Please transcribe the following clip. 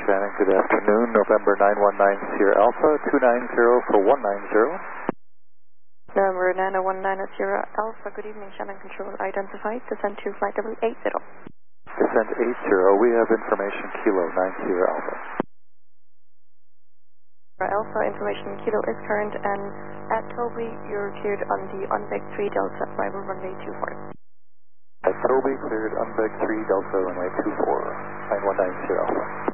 Shannon, good afternoon. November 919 Sierra Alpha, 290 for 190. November 919 Sierra Alpha, good evening, Shannon Control identified, descend to flight level 80. Descent 80, we have information Kilo 90 Alpha. Alpha, information Kilo is current, and at Toby, you're cleared on the Unbeg 3 Delta, arrival runway 24. At Toby, cleared Unbeg 3 Delta, runway 24, 9190 Alpha.